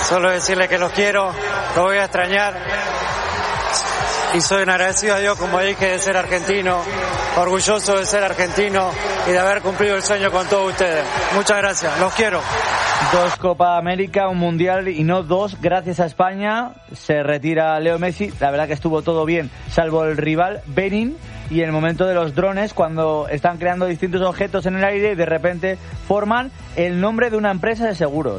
Solo decirles que los quiero, los voy a extrañar. Y soy un agradecido a Dios, como dije, de ser argentino, orgulloso de ser argentino y de haber cumplido el sueño con todos ustedes. Muchas gracias, los quiero. 2 Copa América, un Mundial y no 2, gracias a España. Se retira Leo Messi, la verdad que estuvo todo bien, salvo el rival Benin y el momento de los drones, cuando están creando distintos objetos en el aire y de repente forman el nombre de una empresa de seguros.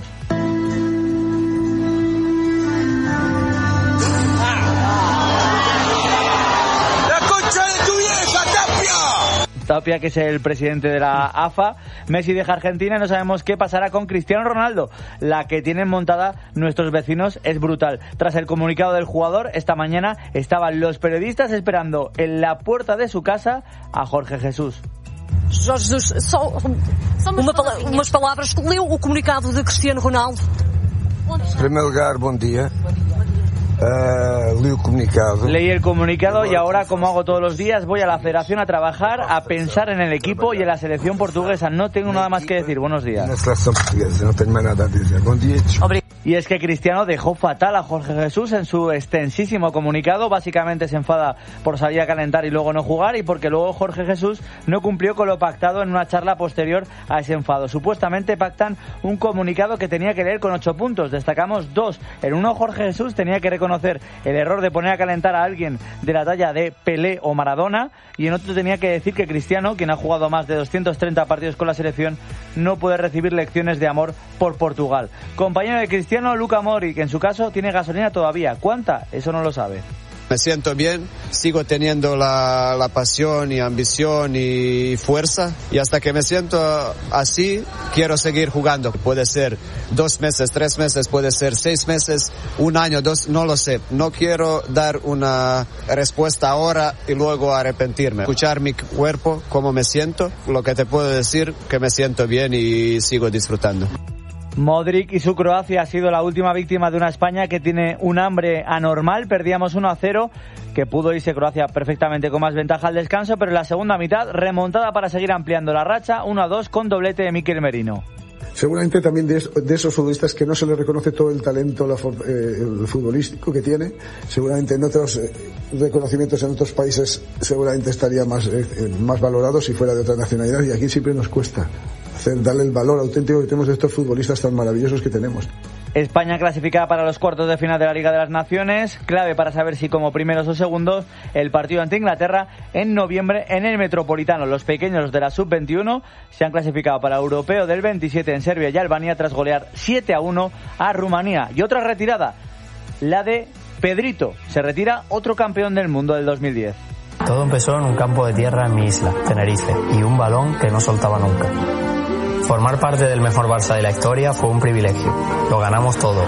Tapia, que es el presidente de la AFA. Messi deja Argentina y no sabemos qué pasará con Cristiano Ronaldo. La que tienen montada nuestros vecinos es brutal. Tras el comunicado del jugador, esta mañana estaban los periodistas esperando en la puerta de su casa a Jorge Jesús. Jorge Jesus, só umas palavras. Leu o comunicado de Cristiano Ronaldo? En primer lugar, buen día. Leí el comunicado y ahora, como hago todos los días, voy a la federación a trabajar, a pensar en el equipo y en la selección portuguesa. No tengo nada más que decir. Buenos días. No tengo más nada que decir. Buen día. Y es que Cristiano dejó fatal a Jorge Jesús en su extensísimo comunicado. Básicamente se enfada por salir a calentar y luego no jugar, y porque luego Jorge Jesús no cumplió con lo pactado en una charla posterior a ese enfado. Supuestamente pactan un comunicado que tenía que leer con 8 puntos. Destacamos 2. En uno, Jorge Jesús tenía que reconocer el error de poner a calentar a alguien de la talla de Pelé o Maradona, y en otro tenía que decir que Cristiano, quien ha jugado más de 230 partidos con la selección, no puede recibir lecciones de amor por Portugal. Compañero de Cristiano, Luka Modric, en su caso tiene gasolina todavía. ¿Cuánta? Eso no lo sabe. Me siento bien, sigo teniendo la pasión y ambición y fuerza, y hasta que me siento así quiero seguir jugando. Puede ser 2 meses, 3 meses, puede ser 6 meses, 1 año, 2, no lo sé. No quiero dar una respuesta ahora y luego arrepentirme. Escuchar mi cuerpo, cómo me siento, lo que te puedo decir, que me siento bien y sigo disfrutando. Modric y su Croacia ha sido la última víctima de una España que tiene un hambre anormal. Perdíamos 1-0, que pudo irse Croacia perfectamente con más ventaja al descanso, pero en la segunda mitad remontada para seguir ampliando la racha, 1-2 con doblete de Mikel Merino. Seguramente también de esos futbolistas que no se les reconoce todo el talento el futbolístico que tiene. Seguramente en otros reconocimientos en otros países seguramente estaría más valorado si fuera de otra nacionalidad, y aquí siempre nos cuesta darle el valor auténtico que tenemos de estos futbolistas tan maravillosos que tenemos. España clasificada para los cuartos de final de la Liga de las Naciones, clave para saber si como primeros o segundos el partido ante Inglaterra en noviembre en el Metropolitano. Los pequeños de la Sub-21 se han clasificado para el Europeo del 27 en Serbia y Albania tras golear 7-1 a Rumanía. Y otra retirada, la de Pedrito. Se retira otro campeón del mundo del 2010. Todo empezó en un campo de tierra en mi isla, Tenerife, y un balón que no soltaba nunca. Formar parte del mejor Barça de la historia fue un privilegio. Lo ganamos todo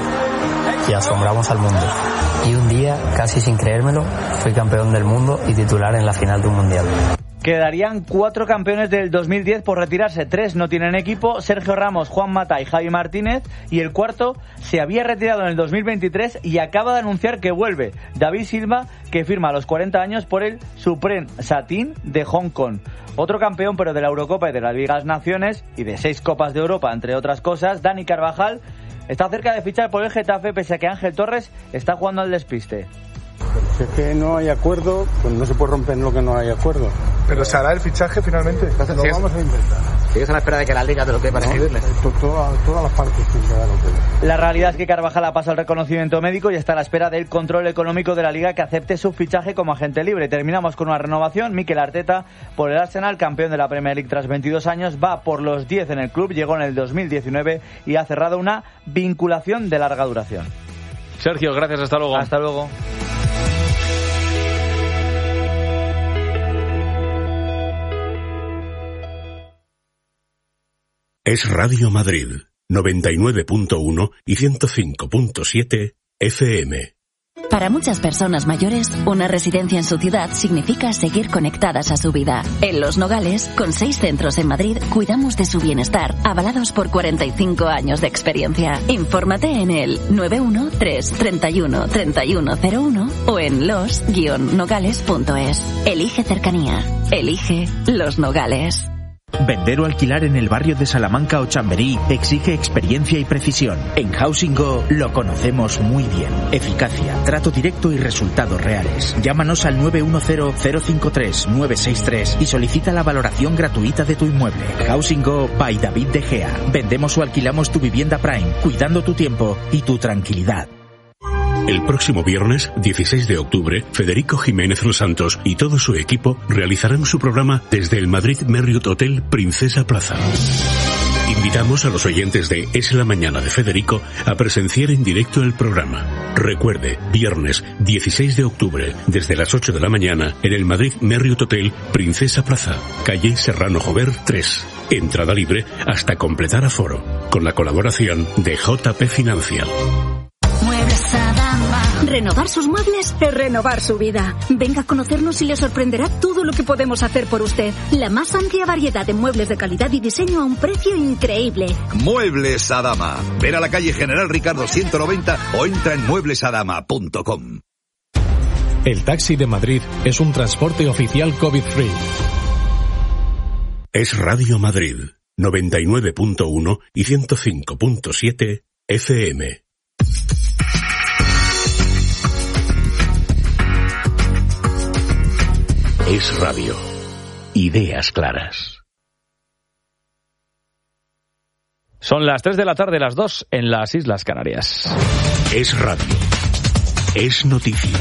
y asombramos al mundo. Y un día, casi sin creérmelo, fui campeón del mundo y titular en la final de un mundial. Quedarían 4 campeones del 2010 por retirarse. 3 no tienen equipo: Sergio Ramos, Juan Mata y Javi Martínez. Y el cuarto se había retirado en el 2023 y acaba de anunciar que vuelve: David Silva, que firma a los 40 años por el Supreme Satin de Hong Kong. Otro campeón, pero de la Eurocopa y de las Ligas Naciones y de 6 Copas de Europa, entre otras cosas, Dani Carvajal, está cerca de fichar por el Getafe, pese a que Ángel Torres está jugando al despiste. Si es que no hay acuerdo, pues no se puede romper en lo que no hay acuerdo. ¿Pero se hará el fichaje finalmente? Lo vamos a intentar. ¿Sigues a la espera de que la Liga te lo dé para escribirle? Todas las partes tienen que dar lo que... La realidad es que Carvajal ha pasado el reconocimiento médico y está a la espera del control económico de la Liga, que acepte su fichaje como agente libre. Terminamos con una renovación. Mikel Arteta por el Arsenal, campeón de la Premier League tras 22 años, va por los 10 en el club, llegó en el 2019 y ha cerrado una vinculación de larga duración. Sergio, gracias, hasta luego. Hasta luego. Es Radio Madrid, 99.1 y 105.7 FM. Para muchas personas mayores, una residencia en su ciudad significa seguir conectadas a su vida. En Los Nogales, con 6 centros en Madrid, cuidamos de su bienestar, avalados por 45 años de experiencia. Infórmate en el 913-31-3101 o en los-nogales.es. Elige cercanía. Elige Los Nogales. Vender o alquilar en el barrio de Salamanca o Chamberí exige experiencia y precisión. En Housing Go lo conocemos muy bien. Eficacia, trato directo y resultados reales. Llámanos al 910-053-963 y solicita la valoración gratuita de tu inmueble. Housing Go by David De Gea. Vendemos o alquilamos tu vivienda Prime, cuidando tu tiempo y tu tranquilidad. El próximo viernes, 16 de octubre, Federico Jiménez Los Santos y todo su equipo realizarán su programa desde el Madrid Marriott Hotel Princesa Plaza. Invitamos a los oyentes de Es la Mañana de Federico a presenciar en directo el programa. Recuerde, viernes 16 de octubre, desde las 8 de la mañana, en el Madrid Marriott Hotel Princesa Plaza, calle Serrano Jover 3. Entrada libre hasta completar aforo, con la colaboración de JP Financial. Muebles Adama. Renovar sus muebles es renovar su vida. Venga a conocernos y le sorprenderá todo lo que podemos hacer por usted. La más amplia variedad de muebles de calidad y diseño a un precio increíble. Muebles Adama. Ven a la calle General Ricardo 190 o entra en mueblesadama.com. El taxi de Madrid es un transporte oficial COVID-free. Es Radio Madrid, 99.1 y 105.7 FM. Es Radio. Ideas claras. Son las 3 de la tarde, las 2 en las Islas Canarias. Es Radio. Es noticia.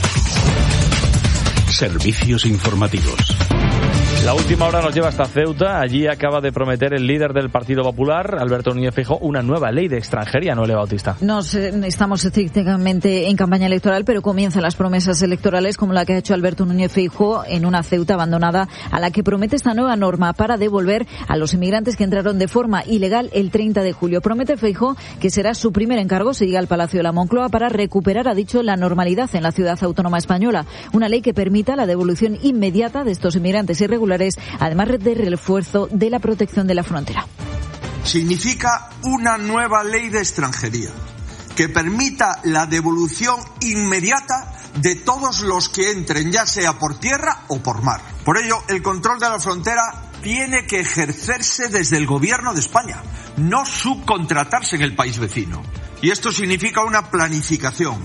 Servicios informativos. La última hora nos lleva hasta Ceuta. Allí acaba de prometer el líder del Partido Popular, Alberto Núñez Feijóo, una nueva ley de extranjería, Noelia Bautista. Estamos estrictamente en campaña electoral, pero comienzan las promesas electorales como la que ha hecho Alberto Núñez Feijóo en una Ceuta abandonada, a la que promete esta nueva norma para devolver a los inmigrantes que entraron de forma ilegal el 30 de julio. Promete Feijóo que será su primer encargo si llega al Palacio de la Moncloa para recuperar, ha dicho, la normalidad en la ciudad autónoma española. Una ley que permita la devolución inmediata de estos inmigrantes irregulares, además de refuerzo de la protección de la frontera. Significa una nueva ley de extranjería que permita la devolución inmediata de todos los que entren, ya sea por tierra o por mar. Por ello, el control de la frontera tiene que ejercerse desde el gobierno de España, no subcontratarse en el país vecino. Y esto significa una planificación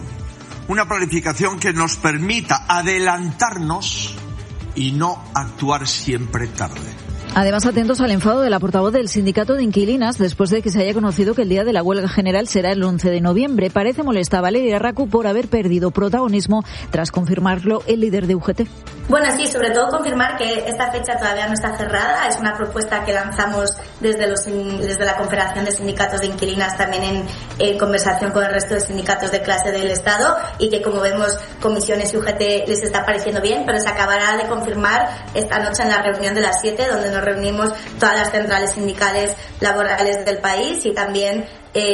que nos permita adelantarnos y no actuar siempre tarde. Además, atentos al enfado de la portavoz del sindicato de inquilinas después de que se haya conocido que el día de la huelga general será el 11 de noviembre. Parece molesta a Valeria Racu por haber perdido protagonismo tras confirmarlo el líder de UGT. Bueno, sí, sobre todo confirmar que esta fecha todavía no está cerrada. Es una propuesta que lanzamos desde la Confederación de Sindicatos de Inquilinas, también en conversación con el resto de sindicatos de clase del Estado, y que, como vemos, comisiones y UGT les está pareciendo bien, pero se acabará de confirmar esta noche en la reunión de las 7, donde nos reunimos todas las centrales sindicales laborales del país y también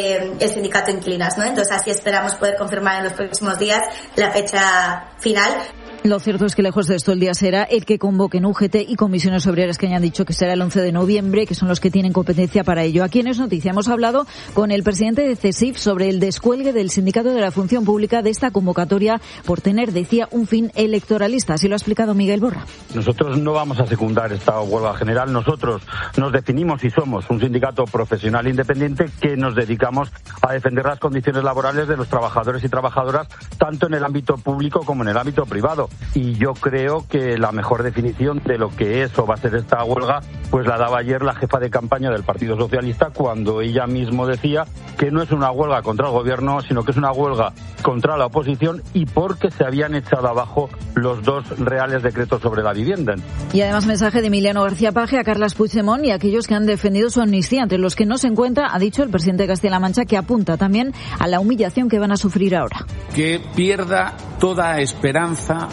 el sindicato de inquilinas, ¿no? Entonces así esperamos poder confirmar en los próximos días la fecha final. Lo cierto es que lejos de esto el día será el que convoquen UGT y comisiones obreras, que hayan dicho que será el 11 de noviembre, que son los que tienen competencia para ello. Aquí en Es Noticia hemos hablado con el presidente de CESIF sobre el descuelgue del Sindicato de la Función Pública de esta convocatoria por tener, decía, un fin electoralista. Así lo ha explicado Miguel Borra. Nosotros no vamos a secundar esta huelga general. Nosotros nos definimos y somos un sindicato profesional independiente que nos dedicamos a defender las condiciones laborales de los trabajadores y trabajadoras, tanto en el ámbito público como en el ámbito privado. Y yo creo que la mejor definición de lo que es o va a ser esta huelga, pues la daba ayer la jefa de campaña del Partido Socialista, cuando ella mismo decía que no es una huelga contra el gobierno, sino que es una huelga contra la oposición, y porque se habían echado abajo los 2 reales decretos sobre la vivienda. Y además mensaje de Emiliano García Paje a Carles Puigdemont y a aquellos que han defendido su amnistía, entre los que no se encuentra, ha dicho el presidente de Castilla-La Mancha, que apunta también a la humillación que van a sufrir ahora. Que pierda toda esperanza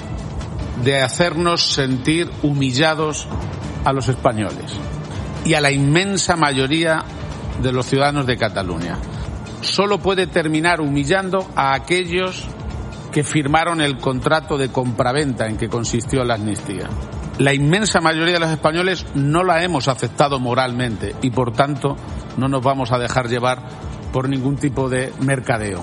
de hacernos sentir humillados a los españoles y a la inmensa mayoría de los ciudadanos de Cataluña. Solo puede terminar humillando a aquellos que firmaron el contrato de compraventa en que consistió la amnistía. La inmensa mayoría de los españoles no la hemos aceptado moralmente y, por tanto, no nos vamos a dejar llevar por ningún tipo de mercadeo.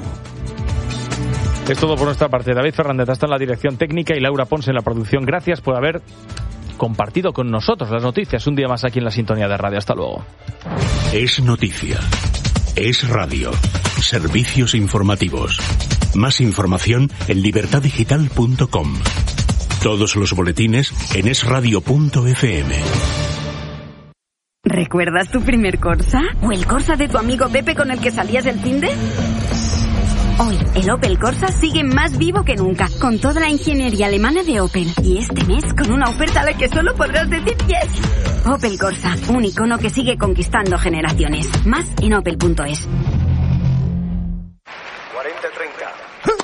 Es todo por nuestra parte. David Fernández está en la dirección técnica y Laura Pons en la producción. Gracias por haber compartido con nosotros las noticias un día más aquí en la sintonía de radio. Hasta luego. Es noticia. Es radio. Servicios informativos. Más información en libertaddigital.com. Todos los boletines en esradio.fm. ¿Recuerdas tu primer Corsa? ¿O el Corsa de tu amigo Pepe con el que salías del finde? Hoy, el Opel Corsa sigue más vivo que nunca, con toda la ingeniería alemana de Opel. Y este mes, con una oferta a la que solo podrás decir yes. Opel Corsa, un icono que sigue conquistando generaciones. Más en opel.es. 40-30.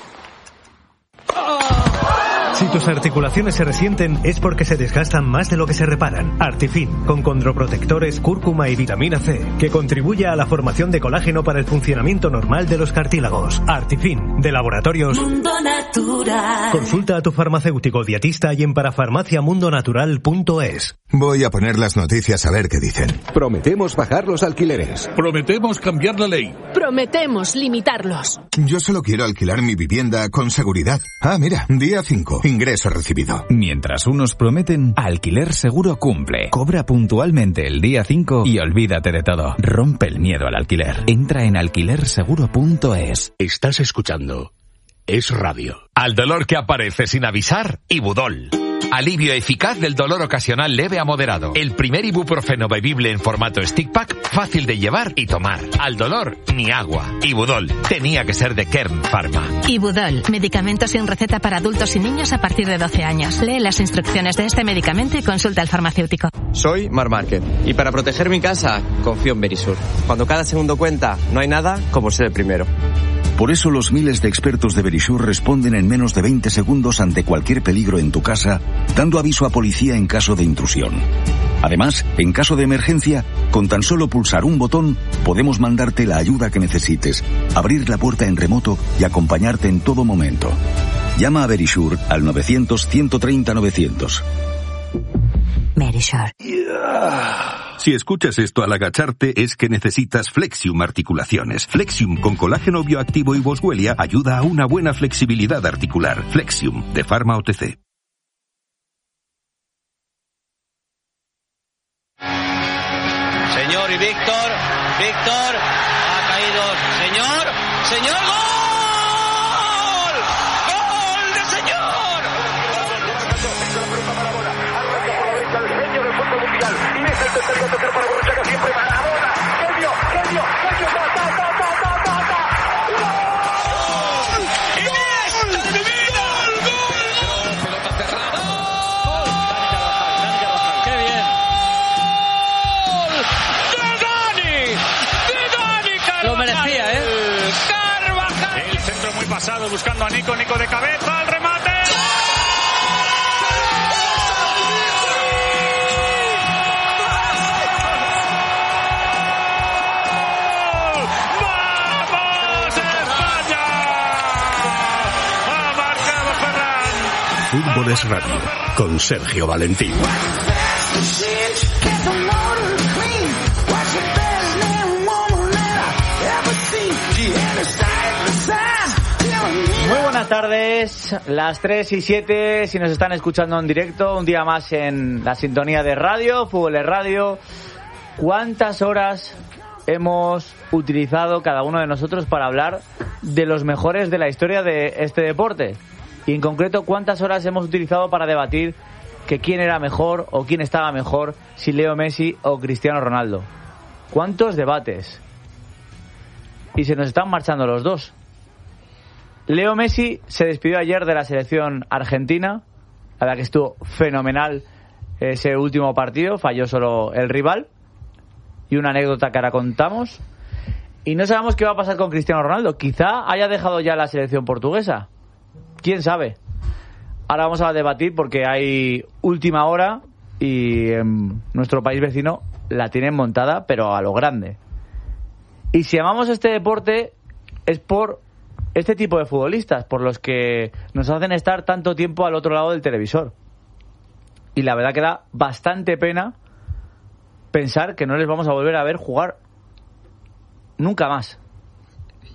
Si tus articulaciones se resienten es porque se desgastan más de lo que se reparan. Artifin, con condroprotectores, cúrcuma y vitamina C, que contribuye a la formación de colágeno para el funcionamiento normal de los cartílagos. Artifin, de Laboratorios Mundo Natural. Consulta a tu farmacéutico dietista y en parafarmaciamundonatural.es. Voy a poner las noticias a ver qué dicen. Prometemos bajar los alquileres. Prometemos cambiar la ley. Prometemos limitarlos. Yo solo quiero alquilar mi vivienda con seguridad. Ah, mira, día 5. Ingreso recibido. Mientras unos prometen, Alquiler Seguro cumple. Cobra puntualmente el día 5 y olvídate de todo. Rompe el miedo al alquiler. Entra en alquilerseguro.es. Estás escuchando Es Radio. Al dolor que aparece sin avisar, Ibudol. Alivio eficaz del dolor ocasional leve a moderado. El primer ibuprofeno bebible en formato stick pack, fácil de llevar y tomar. Al dolor, ni agua. Ibudol. Tenía que ser de Kern Pharma. Ibudol. Medicamento sin receta para adultos y niños a partir de 12 años. Lee las instrucciones de este medicamento y consulta al farmacéutico. Soy Mar Márquez y para proteger mi casa confío en Verisur. Cuando cada segundo cuenta, no hay nada como ser el primero. Por eso los miles de expertos de Verisur responden en menos de 20 segundos ante cualquier peligro en tu casa, dando aviso a policía en caso de intrusión. Además, en caso de emergencia, con tan solo pulsar un botón, podemos mandarte la ayuda que necesites, abrir la puerta en remoto y acompañarte en todo momento. Llama a Verisur al 900-130-900. Verisur. Si escuchas esto al agacharte es que necesitas Flexium Articulaciones. Flexium con colágeno bioactivo y boswellia ayuda a una buena flexibilidad articular. Flexium, de Pharma OTC. Señor y Víctor ha caído. Señor, ¡gol! ¡Gol de señor! Lo merecía, ¿eh? Carvajal. El centro muy pasado buscando a Nico de cabeza, al remate. ¡Vamos España! Ha marcado Ferran. Fútbol es Radio, con Sergio Valentín. Muy buenas tardes, las 3:07, si nos están escuchando en directo, un día más en la sintonía de radio, Fútbol es Radio. ¿Cuántas horas hemos utilizado cada uno de nosotros para hablar de los mejores de la historia de este deporte? Y en concreto, ¿cuántas horas hemos utilizado para debatir que quién era mejor o quién estaba mejor, si Leo Messi o Cristiano Ronaldo? ¿Cuántos debates? Y se nos están marchando los dos. Leo Messi se despidió ayer de la selección argentina, a la que estuvo fenomenal ese último partido, falló solo el rival, y una anécdota que ahora contamos. Y no sabemos qué va a pasar con Cristiano Ronaldo. Quizá haya dejado ya la selección portuguesa, quién sabe. Ahora vamos a debatir porque hay última hora y en nuestro país vecino la tienen montada, pero a lo grande. Y si amamos este deporte es por este tipo de futbolistas, por los que nos hacen estar tanto tiempo al otro lado del televisor. Y la verdad que da bastante pena pensar que no les vamos a volver a ver jugar nunca más.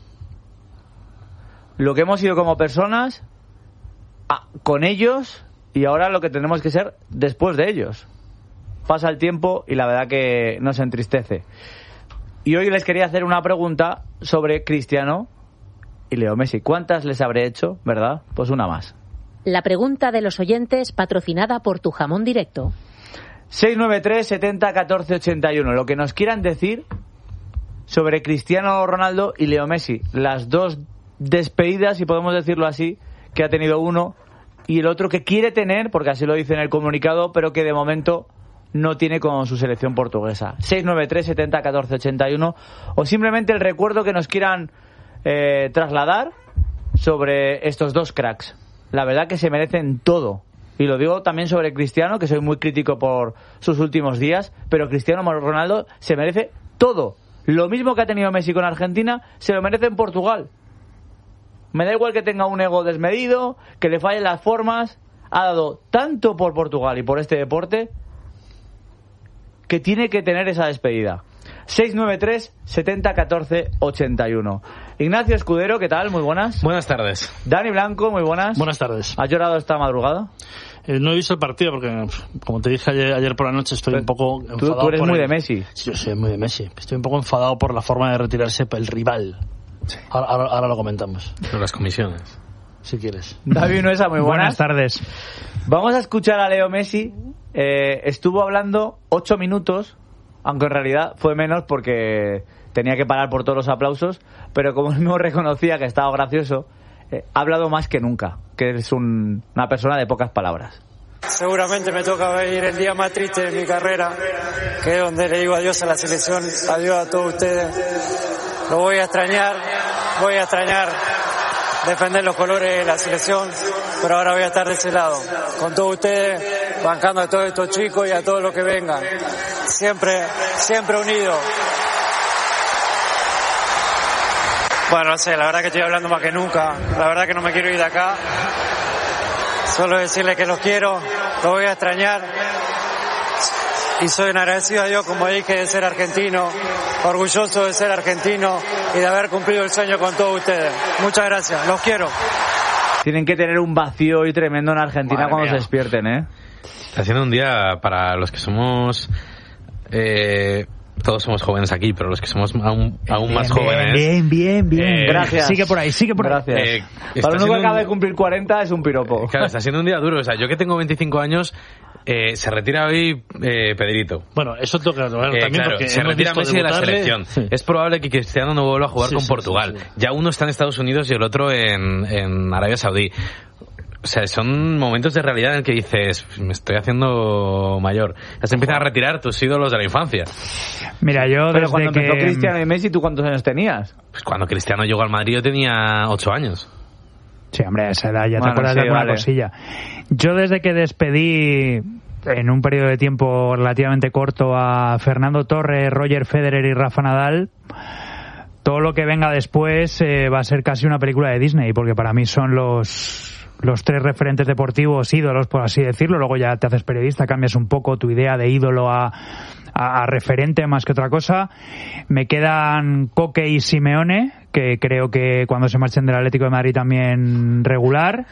Lo que hemos sido como personas, con ellos y ahora lo que tenemos que ser después de ellos. Pasa el tiempo y la verdad que nos entristece. Y hoy les quería hacer una pregunta sobre Cristiano y Leo Messi. ¿Cuántas les habré hecho, verdad? Pues una más. La pregunta de los oyentes, patrocinada por Tu Jamón Directo. 693 70 14 81. Lo que nos quieran decir sobre Cristiano Ronaldo y Leo Messi. Las dos despedidas, si podemos decirlo así, que ha tenido uno y el otro que quiere tener, porque así lo dice en el comunicado, pero que de momento no tiene con su selección portuguesa. 693 70 14 81. O simplemente el recuerdo que nos quieran trasladar sobre estos dos cracks. La verdad que se merecen todo. Y lo digo también sobre Cristiano, que soy muy crítico por sus últimos días, pero Cristiano Ronaldo se merece todo. Lo mismo que ha tenido Messi con Argentina, se lo merece en Portugal. Me da igual que tenga un ego desmedido, que le fallen las formas. Ha dado tanto por Portugal y por este deporte que tiene que tener esa despedida. 693 70 14 81. Ignacio Escudero, ¿qué tal? Muy buenas. Buenas tardes. Dani Blanco, muy buenas. Buenas tardes. ¿Has llorado esta madrugada? No he visto el partido porque, como te dije ayer por la noche, estoy un poco enfadado. ¿Tú eres muy de Messi? Sí, yo soy muy de Messi. Estoy un poco enfadado por la forma de retirarse el rival. Sí. Ahora lo comentamos. Por las comisiones. Si quieres. David Nuesa, muy buenas. Buenas tardes. Vamos a escuchar a Leo Messi. Estuvo hablando 8 minutos, aunque en realidad fue menos porque tenía que parar por todos los aplausos, pero como él no reconocía que estaba gracioso, ha hablado más que nunca, que es una persona de pocas palabras. Seguramente me toca venir el día más triste de mi carrera, que es donde le digo adiós a la selección, adiós a todos ustedes. Lo voy a extrañar defender los colores de la selección, pero ahora voy a estar de ese lado, con todos ustedes, bancando a todos estos chicos y a todos los que vengan. Siempre unidos. Bueno, no sé, la verdad que estoy hablando más que nunca. La verdad que no me quiero ir de acá. Solo decirles que los quiero, los voy a extrañar. Y soy un agradecido a Dios, como dije, de ser argentino, orgulloso de ser argentino y de haber cumplido el sueño con todos ustedes. Muchas gracias, los quiero. Tienen que tener un vacío hoy tremendo en Argentina cuando se despierten, ¿eh? Está siendo un día para los que somos... todos somos jóvenes aquí, pero los que somos aún más jóvenes... Bien. Gracias. Sigue por ahí. Gracias. Para uno que acaba de cumplir 40 es un piropo. Claro, está siendo un día duro. O sea, yo que tengo 25 años, se retira hoy Pedrito. Bueno, eso toca también, claro, porque se retira Messi de la selección. Sí. Es probable que Cristiano no vuelva a jugar con Portugal. Sí. Ya uno está en Estados Unidos y el otro en Arabia Saudí. O sea, son momentos de realidad en el que dices, me estoy haciendo mayor. Ya se empiezan a retirar tus ídolos de la infancia. Mira, yo pero cuando empezó Cristiano y Messi, ¿tú cuántos años tenías? Pues cuando Cristiano llegó al Madrid yo tenía 8 años. Sí, hombre, a esa edad ya te acuerdas de alguna cosilla. Yo desde que despedí en un periodo de tiempo relativamente corto a Fernando Torres, Roger Federer y Rafa Nadal, todo lo que venga después va a ser casi una película de Disney, porque para mí son los 3 referentes deportivos, ídolos, por así decirlo. Luego ya te haces periodista, cambias un poco tu idea de ídolo a referente más que otra cosa. Me quedan Coque y Simeone, que creo que cuando se marchen del Atlético de Madrid también regular.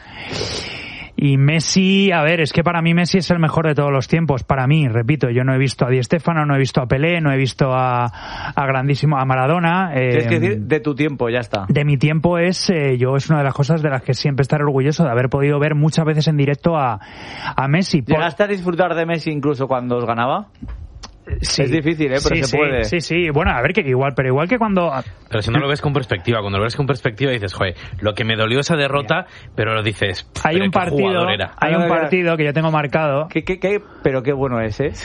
Y Messi, a ver, es que para mí Messi es el mejor de todos los tiempos. Para mí, repito, yo no he visto a Di Stéfano, no he visto a Pelé, no he visto a Maradona. Tienes que decir de tu tiempo, ya está. De mi tiempo es una de las cosas de las que siempre estaré orgulloso, de haber podido ver muchas veces en directo a Messi. ¿Llegaste a disfrutar de Messi incluso cuando os ganaba? Sí. Es difícil, pero se puede. Sí. Bueno, a ver, que igual que cuando... Pero si no lo ves con perspectiva, cuando lo ves con perspectiva dices, joder, lo que me dolió esa derrota, pero lo dices, hay un partido que yo tengo marcado. Pero qué bueno es, ¿eh? Sí.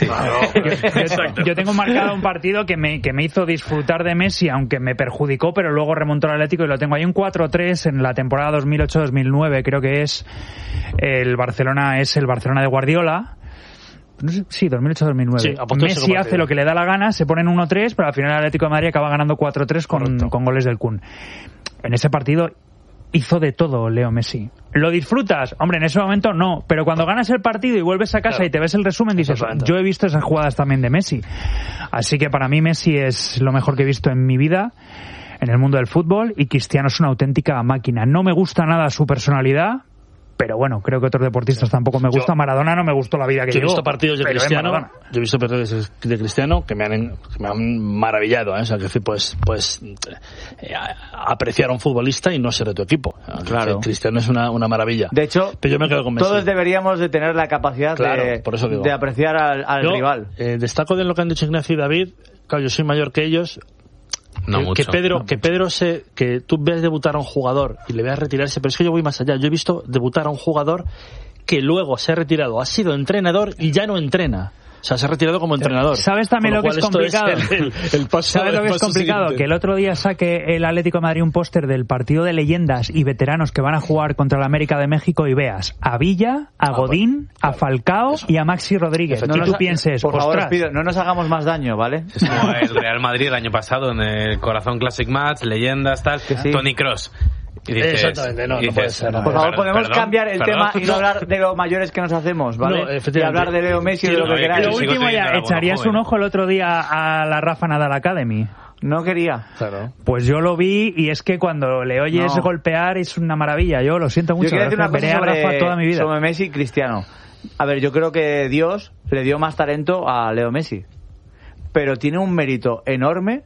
Yo tengo marcado un partido que me hizo disfrutar de Messi, aunque me perjudicó, pero luego remontó al Atlético y lo tengo. Hay un 4-3 en la temporada 2008-2009, creo que es el Barcelona de Guardiola. Sí, 2008-2009. Sí, Messi hace lo que le da la gana, se pone en 1-3, pero al final el Atlético de Madrid acaba ganando 4-3 con goles del Kun. En ese partido hizo de todo Leo Messi. ¿Lo disfrutas? Hombre, en ese momento no, pero cuando ganas el partido y vuelves a casa y te ves el resumen, dices, yo he visto esas jugadas también de Messi. Así que para mí Messi es lo mejor que he visto en mi vida, en el mundo del fútbol, y Cristiano es una auténtica máquina. No me gusta nada su personalidad, pero bueno, creo que otros deportistas tampoco me gusta. Maradona no me gustó la vida que yo llevó. He visto partidos de Cristiano que me han maravillado, ¿eh? O sea, que apreciar a un futbolista y no ser de tu equipo. Claro. Cristiano es una maravilla. De hecho, pero yo me quedo con Messi. Todos deberíamos de tener la capacidad de apreciar al rival. Destaco de lo que han dicho Ignacio y David. Claro, yo soy mayor que ellos. Que tú ves debutar a un jugador y le veas retirarse, pero es que yo voy más allá. Yo he visto debutar a un jugador que luego se ha retirado, ha sido entrenador y ya no entrena. O sea, se ha retirado como entrenador. ¿Sabes también lo que es complicado? ¿Sabes lo que es complicado? Siguiente. Que el otro día saque el Atlético de Madrid un póster del partido de leyendas y veteranos que van a jugar contra el América de México y veas a Villa, a Godín, a Falcao y a Maxi Rodríguez. Y tú pienses, por favor, os pido, no nos hagamos más daño, ¿vale? Es como el Real Madrid el año pasado en el Corazón Classic Match, leyendas, tal, Toni Kroos. Exactamente, no puede ser. Por favor, podemos cambiar el tema y no hablar de lo mayores que nos hacemos, ¿vale? Y hablar de Leo Messi y de lo que queráis. Lo último ya, ¿echarías un ojo el otro día a la Rafa Nadal Academy? No quería. Claro. Pues yo lo vi y es que cuando le oyes golpear es una maravilla. Yo lo siento mucho. Yo quiero decir una cosa a Rafa toda mi vida. Sobre Messi y Cristiano. A ver, yo creo que Dios le dio más talento a Leo Messi. Pero tiene un mérito enorme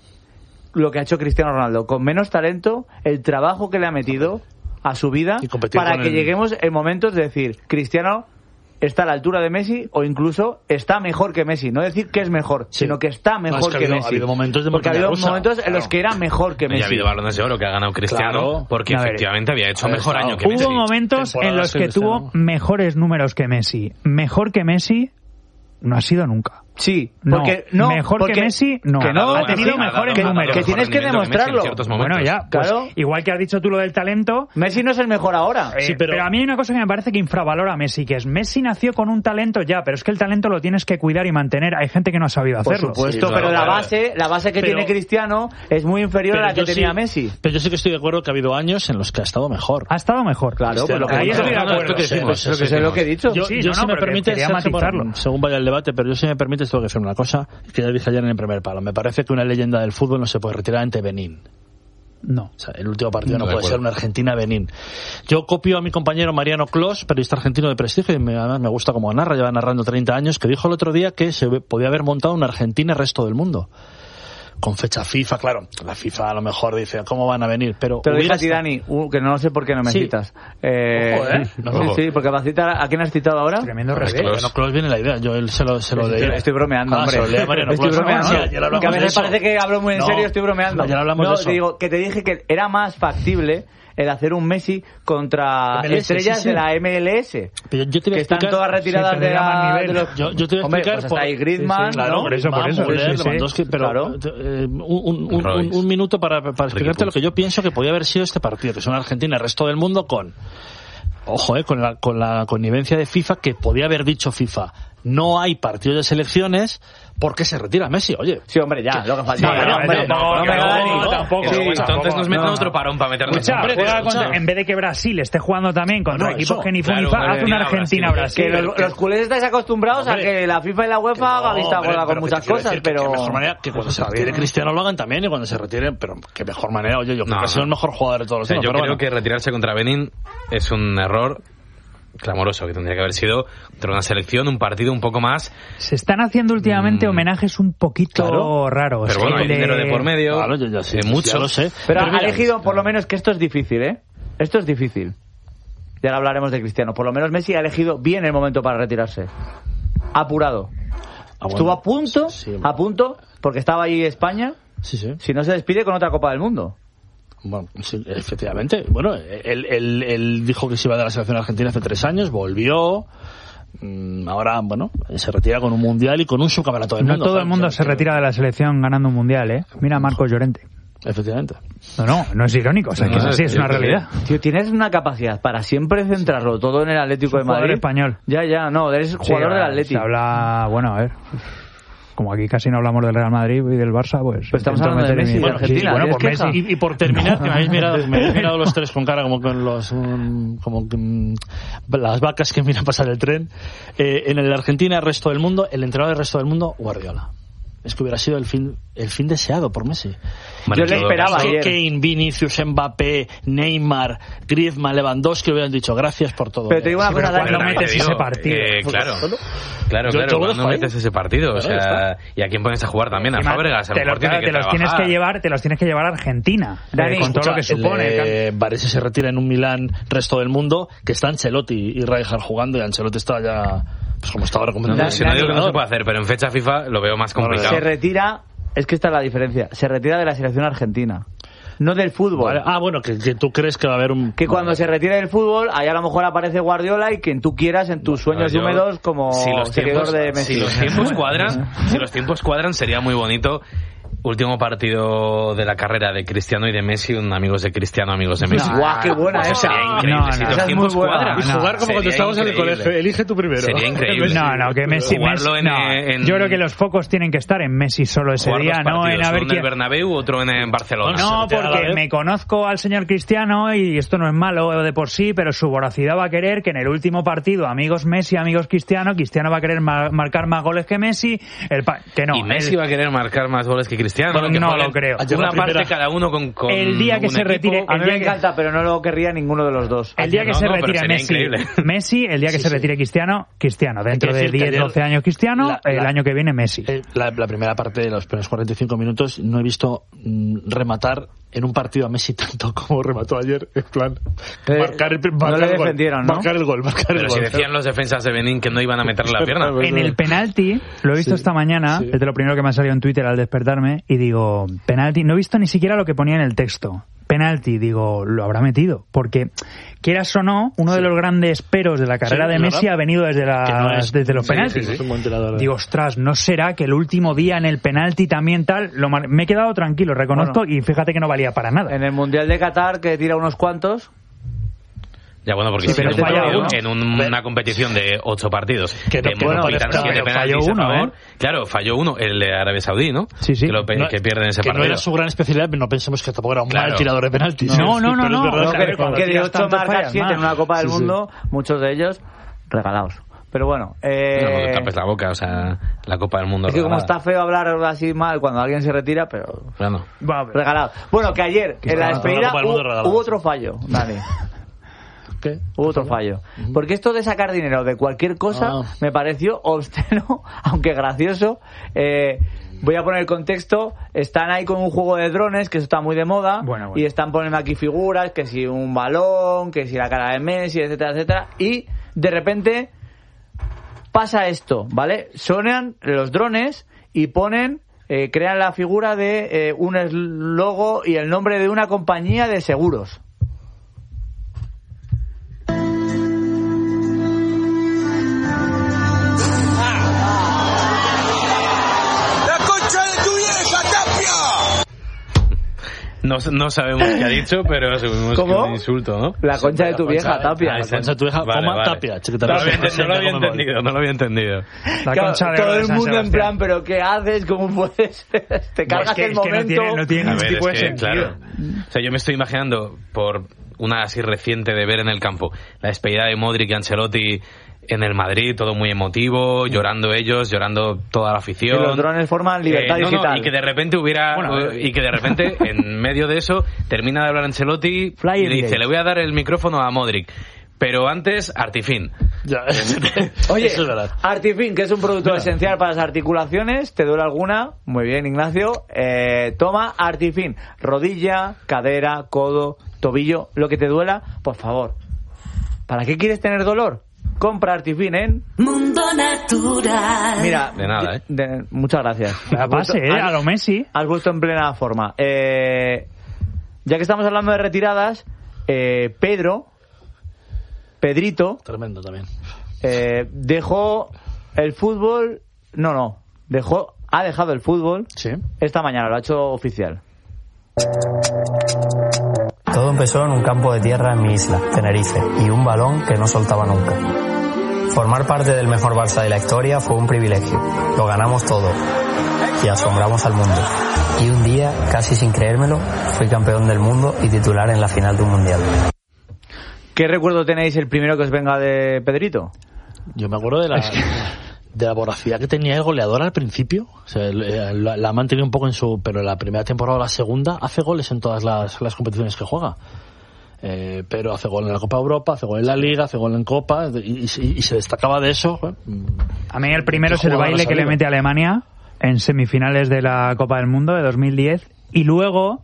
lo que ha hecho Cristiano Ronaldo, con menos talento, el trabajo que le ha metido a su vida para que lleguemos en momentos de decir, Cristiano está a la altura de Messi o incluso está mejor que Messi. No decir que es mejor, sino que está mejor que Messi. Ha habido momentos porque ha habido momentos en los que era mejor que Messi. Y ha habido balones de oro que ha ganado Cristiano porque efectivamente había hecho mejor año que Messi. Hubo momentos en los que tuvo mejores números que Messi. Mejor que Messi no ha sido nunca. Sí, porque mejor que Messi no ha tenido mejores números. Que tienes que demostrarlo. Bueno, ya, pues, claro. Igual que has dicho tú lo del talento, Messi no es el mejor ahora. Pero a mí hay una cosa que me parece que infravalora a Messi, que es Messi nació con un talento pero es que el talento lo tienes que cuidar y mantener. Hay gente que no ha sabido hacerlo. Por supuesto, pero la base que tiene Cristiano es muy inferior a la que tenía Messi. Pero yo sí que estoy de acuerdo que ha habido años en los que ha estado mejor. Ha estado mejor. Claro, ahí estoy de acuerdo. Es lo que he dicho. Yo si me permite, según vaya el debate, pero yo si me permite tengo que hacer una cosa que ya dije ayer en el primer palo. Me parece que una leyenda del fútbol no se puede retirar ante Benín. No. O sea, el último partido no puede ser una Argentina-Benín. Yo copio a mi compañero Mariano Clos, periodista argentino de prestigio, y además me gusta como narra, lleva narrando 30 años, que dijo el otro día que se podía haber montado una Argentina resto del mundo. Con fecha FIFA, claro. La FIFA a lo mejor dice, ¿cómo van a venir? Pero te lo dije a ti, Dani, que no sé por qué no me citas. Sí, porque vas a citar. ¿A quién has citado ahora? Tremendo revés. Bueno, Clos viene la idea. Yo él se lo leí. Estoy bromeando, hombre. Estoy bromeando. Que a veces parece que hablo muy en serio, estoy bromeando. Ya hablamos de eso. Te digo, que te dije que era más factible el hacer un Messi contra estrellas de la MLS, que están todas retiradas de los... Yo te voy a explicar... Pues hasta ahí Griezmann, claro, por eso. Lewandowski, pero un minuto para explicarte lo que yo pienso que podía haber sido este partido, que son Argentina, el resto del mundo con la connivencia de FIFA, que podía haber dicho FIFA, no hay partidos de selecciones porque se retira Messi, oye. Sí, hombre, ya, lo que falta. Tampoco. Entonces nos meten otro parón para meternos. En vez de que Brasil esté jugando también contra equipos que ni fu ni fa, haz una Argentina-Brasil. Que los culés estáis acostumbrados a que la FIFA y la UEFA hagan vista gorda con muchas cosas, pero... Que mejor manera que cuando se retire Cristiano lo hagan también y cuando se retire, pero qué mejor manera, oye, yo creo que ha sido el mejor jugador de todos los tiempos. Yo creo que retirarse contra Benín es un error clamoroso, que tendría que haber sido contra una selección, un partido un poco más. Se están haciendo últimamente homenajes un poquito raros. Pero bueno, hay dinero de por medio. Claro, yo ya sé, mucho. Ya lo sé. Pero ha elegido, por lo menos, que esto es difícil, ¿eh? Esto es difícil. Ya ahora hablaremos de Cristiano. Por lo menos Messi ha elegido bien el momento para retirarse. Apurado. Estuvo a punto, porque estaba ahí España. Si no se despide con otra Copa del Mundo. Bueno, sí, efectivamente. Bueno, él dijo que se iba de la selección argentina hace 3 años, volvió. Ahora, bueno, se retira con un mundial y con un subcampeonato del mundo. No todo el mundo se retira de la selección ganando un mundial, ¿eh? Mira a Marcos Llorente. Efectivamente. No es irónico, o sea, que es así, es una realidad. Tío, tienes una capacidad para siempre centrarlo todo en el Atlético de Madrid. Jugador español. Ya, eres jugador del Atlético. Se habla, bueno, a ver... Como aquí casi no hablamos del Real Madrid y del Barça, pues estamos hablando de Messi, de Argentina. Bueno, por Messi. Y por terminar, que me habéis mirado los tres con cara como con las vacas que miran pasar el tren. En el Argentina, el resto del mundo, el entrenador del resto del mundo, Guardiola. es que hubiera sido el fin deseado por Messi. Yo le esperaba ayer. Kane, Vinicius, Mbappé, Neymar, Griezmann, Lewandowski hubieran dicho gracias por todo. Pero te digo una cosa, Dani, no metes ese partido. Claro, no metes ese partido, o sea, y a quién pones a jugar también, a Fábregas, a lo mejor tiene que trabajar. Te los tienes que llevar a Argentina, Dani, con todo lo que supone. Varese se retira en un Milán, resto del mundo, que está Ancelotti y Rijkaard jugando, y Ancelotti está ya, pues como estaba recomendando. Si no digo que no se puede hacer, pero en fecha FIFA lo veo más complicado. Se retira, es que esta es la diferencia, se retira de la selección argentina. No del fútbol. Vale. Bueno, que tú crees que va a haber un... Que cuando se retire del fútbol, ahí a lo mejor aparece Guardiola y quien tú quieras en tus sueños húmedos como seguidor de Messi. Si los tiempos cuadran, sería muy bonito. Último partido de la carrera de Cristiano y de Messi, amigos de Cristiano, amigos de Messi. ¡Guau, qué buena esa! Sería increíble. Si los tiempos cuadran. Y jugar como cuando estábamos en el colegio. Elige tú primero. Sería increíble. No, que Messi... Yo creo que los focos tienen que estar en Messi solo ese día, no en a ver quién... Uno en el Bernabéu, otro en Barcelona. No, porque me conozco al señor Cristiano y esto no es malo de por sí, pero su voracidad va a querer que en el último partido, amigos Messi, amigos Cristiano va a querer marcar más goles que Messi. Que no. ¿Y Messi va a querer marcar más goles que Cristiano? No lo creo. Una parte cada uno con el día que se retire, a mí me encanta, pero no lo querría ninguno de los dos. El día que se retire Messi, el día que se retire Cristiano, dentro de 10, 12 años Cristiano, el año que viene Messi. La primera parte de los primeros 45 minutos no he visto rematar en un partido a Messi tanto como remató ayer, en plan marcar el gol. Pero si decían los defensas de Benín que no iban a meterle la pierna. En el penalti, lo he visto esta mañana, es de lo primero que me ha salido en Twitter al despertarme, y digo, penalti, no he visto ni siquiera lo que ponía en el texto. Penalti, digo, lo habrá metido, porque quieras o no, uno de los grandes peros de la carrera de Messi ha venido desde los penaltis. Digo, ostras, ¿no será que el último día en el penalti también tal? Me he quedado tranquilo, reconozco, y fíjate que no valía para nada. En el Mundial de Qatar, que tira unos cuantos... Ya, bueno, porque si en una competición de 8 partidos falló uno, Claro, falló uno, el de Arabia Saudí, ¿no? Sí. Que pierden ese partido. Que no era su gran especialidad, pero no pensemos que tampoco era un mal tirador de penaltis. No. Que de 8 marcas 7 en una Copa del Mundo, muchos de ellos regalados. Pero bueno... No te tapes la boca, o sea, la Copa del Mundo es que como está feo hablar así mal cuando alguien se retira, pero... Bueno. Regalado. Bueno, que ayer, en la despedida, hubo otro fallo, Dani. ¿Qué? Hubo otro fallo. Porque esto de sacar dinero de cualquier cosa me pareció obsceno, aunque gracioso. Voy a poner el contexto. Están ahí con un juego de drones, que eso está muy de moda, y están poniendo aquí figuras, que si un balón, que si la cara de Messi, etcétera, etcétera. Y de repente pasa esto, ¿vale? Sonan los drones y ponen... crean la figura de un logo y el nombre de una compañía de seguros. No sabemos qué ha dicho, pero asumimos que es un insulto, ¿no? La concha de tu vieja, Tapia. La concha de tu vieja, Tapia. No lo había entendido. Todo el mundo en plan, ¿pero qué haces? ¿Cómo puedes? Te cargas el momento. No tiene ningún tipo de sentido. Claro. O sea, yo me estoy imaginando, por una así reciente de ver en el campo, la despedida de Modric y Ancelotti en el Madrid, todo muy emotivo, llorando ellos, llorando toda la afición. Y los drones forman libertad digital. Y que de repente en medio de eso termina de hablar Ancelotti y dice, le voy a dar el micrófono a Modric. Pero antes, Artifin. Oye, Artifin, que es un producto esencial para las articulaciones. ¿Te duele alguna? Muy bien, Ignacio. Toma Artifin. Rodilla, cadera, codo, tobillo, lo que te duela, por favor. ¿Para qué quieres tener dolor? Compra Artifin en Mundo Natural. Mira, de nada, muchas gracias. A base, a lo Messi. Has vuelto en plena forma. Ya que estamos hablando de retiradas, Pedrito, tremendo también. Dejó el fútbol. Ha dejado el fútbol. Sí. Esta mañana, lo ha hecho oficial. Todo empezó en un campo de tierra en mi isla, Tenerife, y un balón que no soltaba nunca. Formar parte del mejor Barça de la historia fue un privilegio. Lo ganamos todo y asombramos al mundo. Y un día, casi sin creérmelo, fui campeón del mundo y titular en la final de un mundial. ¿Qué recuerdo tenéis el primero que os venga de Pedrito? Yo me acuerdo de la voracidad que tenía el goleador al principio. O sea, la ha mantenido un poco pero en la primera temporada o la segunda hace goles en todas las competiciones que juega. Pero hace gol en la Copa Europa, hace gol en la Liga, hace gol en Copa y se destacaba de eso. A mí el primero es el baile que le mete a Alemania en semifinales de la Copa del Mundo de 2010 y luego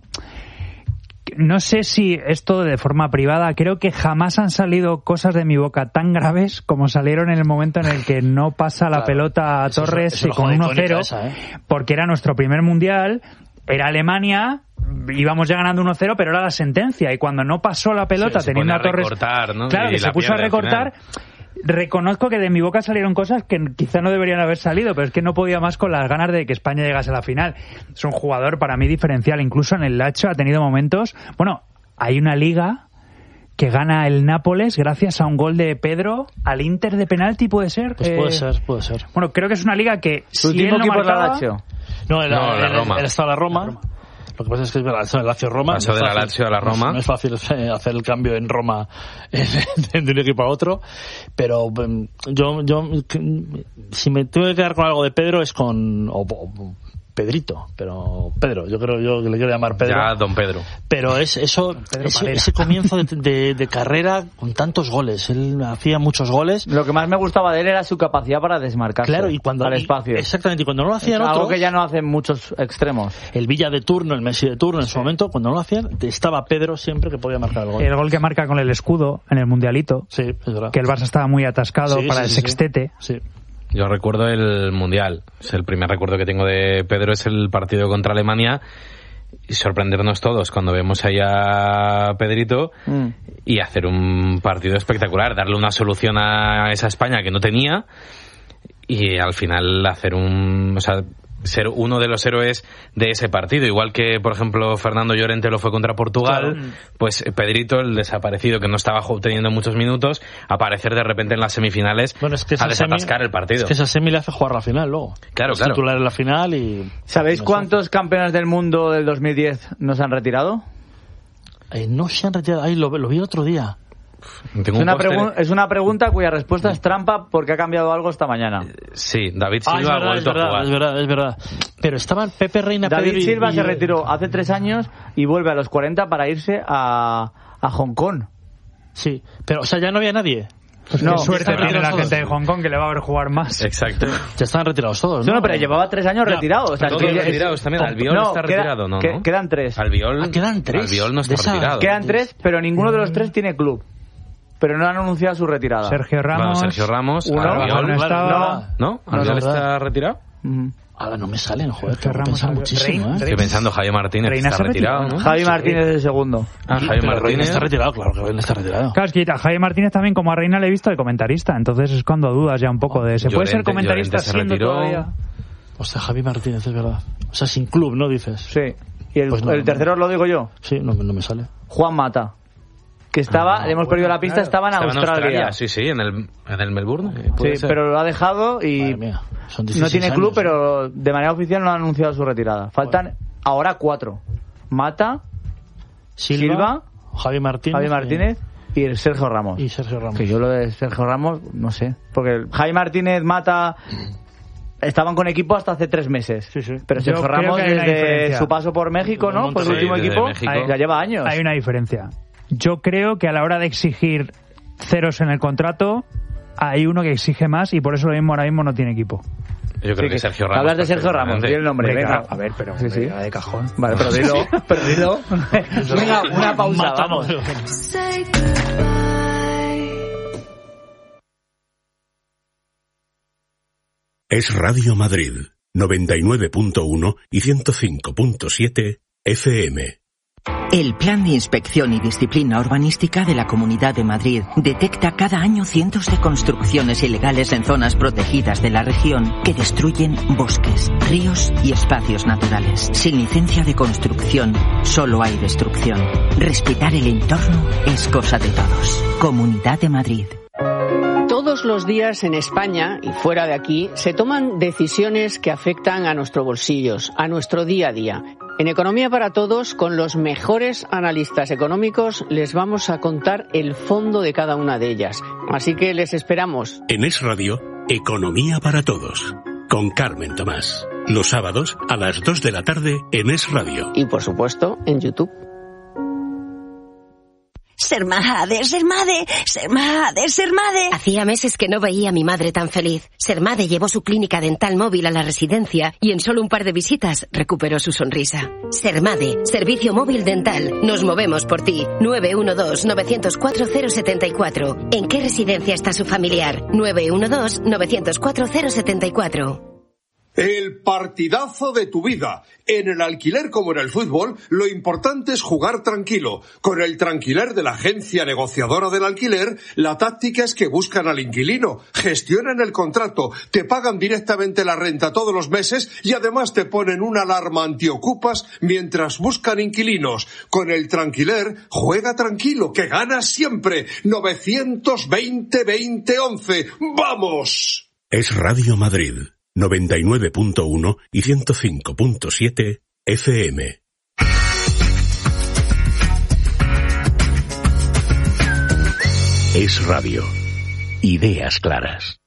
no sé si esto de forma privada, creo que jamás han salido cosas de mi boca tan graves como salieron en el momento en el que no pasa la pelota a Torres y con 1-0 porque era nuestro primer mundial, era Alemania, íbamos ya ganando 1-0, pero era la sentencia y cuando no pasó la pelota teniendo a Torres, ¿no? Claro, que se puso a recortar. Reconozco que de mi boca salieron cosas que quizá no deberían haber salido, pero es que no podía más con las ganas de que España llegase a la final. Es un jugador para mí diferencial, incluso en el Lazio ha tenido momentos. Bueno, hay una liga que gana el Nápoles gracias a un gol de Pedro al Inter de penalti, ¿puede ser? Pues puede ser. Bueno, creo que es una liga que ¿Su último equipo es la Lazio? No, la Roma. Él está en la Roma. Lo que pasa es que es el Lazio-Roma. Pasó de la Lazio a la Roma. No es fácil hacer el cambio en Roma de un equipo a otro. Pero yo si me tengo que quedar con algo de Pedro es con Pedrito, pero Pedro, yo le quiero llamar Pedro. Ya, don Pedro. Pero ese comienzo de carrera con tantos goles. Él hacía muchos goles. Lo que más me gustaba de él era su capacidad para desmarcarse. Claro, y cuando al espacio. Exactamente, y cuando no lo hacían otros. Algo que ya no hacen muchos extremos. El Villa de turno, el Messi de turno, en su momento, cuando no lo hacían, estaba Pedro siempre que podía marcar el gol. El gol que marca con el escudo en el Mundialito. Sí, es verdad. Que el Barça estaba muy atascado para el sextete. Sí. Yo recuerdo el Mundial. El primer recuerdo que tengo de Pedro es el partido contra Alemania y sorprendernos todos cuando vemos ahí a Pedrito y hacer un partido espectacular, darle una solución a esa España que no tenía y al final hacer ser uno de los héroes de ese partido, igual que por ejemplo Fernando Llorente lo fue contra Portugal, claro. Pues Pedrito, el desaparecido que no estaba teniendo muchos minutos, aparecer de repente en las semifinales a desatascar el partido. Es que esa semi le hace jugar la final luego. Claro. Titular en la final y... ¿Sabéis cuántos campeones del mundo del 2010 no se han retirado? No se han retirado, lo vi el otro día. Es una pregunta cuya respuesta es trampa porque ha cambiado algo esta mañana. Sí, David Silva ha vuelto a jugar. Es verdad. Pero estaban Pepe Reina, David Silva se retiró hace 3 años y vuelve a los 40 para irse a Hong Kong. Sí, pero o sea, ya no había nadie. Pues qué suerte tiene la gente de Hong Kong que le va a ver jugar más. Exacto. Ya están retirados todos, ¿no? No, pero llevaba 3 años retirado. O sea, todos retirados también. Albiol está retirado, ¿no? Quedan 3. Quedan 3. Albiol no está retirado. Quedan 3, pero ninguno de los 3 tiene club. Pero no han anunciado su retirada. Sergio Ramos. Albiol ¿no? ¿Albiol está retirado? Ahora no me salen, joder, tengo que pensar muchísimo. Estoy pensando, Javi Martínez está retirado, ¿no? Javi Martínez es el segundo. Javi Martínez está retirado, claro que Reina está retirado. Claro, es que a Javi Martínez también, como a Reina, le he visto de comentarista, entonces es cuando dudas ya un poco de... ¿Se puede ser comentarista siendo todavía? O sea, Javi Martínez, es verdad. O sea, sin club, ¿no dices? Sí. Y el tercero lo digo yo. Sí, no me sale. Juan Mata. Que estaba, hemos perdido la pista, estaba en Australia. Sí, en el Melbourne. Sí, pero lo ha dejado y no tiene club, pero de manera oficial no ha anunciado su retirada. Faltan ahora 4. Mata, Silva, Javi Martínez y el Sergio Ramos. Que yo lo de Sergio Ramos, no sé. Porque Javi Martínez, Mata... Estaban con equipo hasta hace 3 meses. Sí. Pero Sergio Ramos, desde su paso por México, ¿no? Por el último equipo, ya lleva años. Hay una diferencia. Yo creo que a la hora de exigir ceros en el contrato hay uno que exige más y por eso ahora mismo no tiene equipo. Yo creo que Sergio Ramos. Hablas de Sergio Ramos, di el nombre. Venga. A ver, pero sí. De cajón. Vale, pero dilo. Venga, una pausa. Vamos. Es Radio Madrid, 99.1 y 105.7 FM. El Plan de Inspección y Disciplina Urbanística de la Comunidad de Madrid detecta cada año cientos de construcciones ilegales en zonas protegidas de la región que destruyen bosques, ríos y espacios naturales. Sin licencia de construcción, solo hay destrucción. Respetar el entorno es cosa de todos. Comunidad de Madrid. Todos los días en España y fuera de aquí se toman decisiones que afectan a nuestros bolsillos, a nuestro día a día. En Economía para Todos, con los mejores analistas económicos, les vamos a contar el fondo de cada una de ellas. Así que les esperamos. En Es Radio Economía para Todos, con Carmen Tomás. Los sábados a las 2 de la tarde en Es Radio. Y por supuesto en YouTube. Ser madre, ser madre, ser madre, ser madre. Hacía meses que no veía a mi madre tan feliz. Sermade llevó su clínica dental móvil a la residencia y en solo un par de visitas recuperó su sonrisa. Sermade, servicio móvil dental. Nos movemos por ti. 912-904-074. ¿En qué residencia está su familiar? 912-904-074. El partidazo de tu vida. En el alquiler como en el fútbol, lo importante es jugar tranquilo. Con el Tranquiler de la agencia negociadora del alquiler, la táctica es que buscan al inquilino, gestionan el contrato, te pagan directamente la renta todos los meses y además te ponen una alarma antiocupas mientras buscan inquilinos. Con el Tranquiler, juega tranquilo, que ganas siempre. 920-2011. ¡Vamos! Es Radio Madrid. 99.1 y 105.7 FM. Es Radio. Ideas claras.